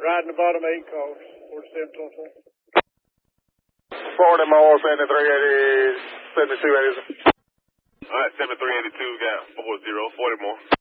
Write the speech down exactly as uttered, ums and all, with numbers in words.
Riding the bottom eight cars, forty-seven twenty-four. forty more, seventy-three eighty, seventy-two eighty. All right, seventy-three eighty-two, got four zero, forty more.